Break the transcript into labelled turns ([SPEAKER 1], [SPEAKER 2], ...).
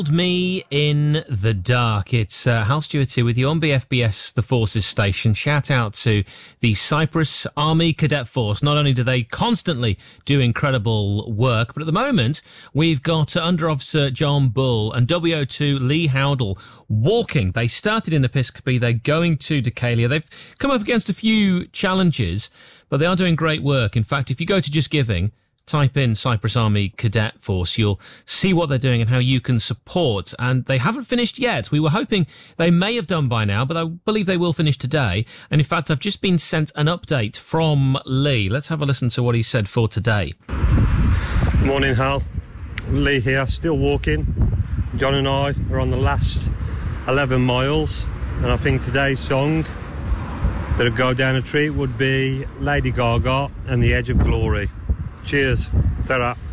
[SPEAKER 1] Me in the Dark. It's Hal Stewart here with you on BFBS, the Forces station. Shout out to the Cyprus Army Cadet Force. Not only do they constantly do incredible work, but at the moment we've got Under Officer John Bull and WO2 Lee Howdle walking. They started in Episcopi, they're going to Decalia. They've come up against a few challenges, but they are doing great work. In fact, if you go to Just Giving, type in Cyprus Army Cadet Force, you'll see what they're doing and how you can support. And they haven't finished yet. We were hoping they may have done by now, but I believe they will finish today. And in fact, I've just been sent an update from Lee. Let's have a listen to what he said for today.
[SPEAKER 2] Morning, Hal. Lee here, still walking. John and I are on the last 11 miles. And I think today's song that'll go down a treat would be Lady Gaga and The Edge of Glory. Cheers. Ta-ra.